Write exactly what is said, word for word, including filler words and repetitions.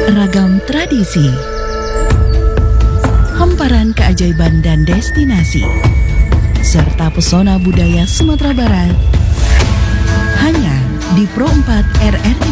Ragam tradisi, hamparan keajaiban dan destinasi, serta pesona budaya Sumatera Barat hanya di Pro empat R R T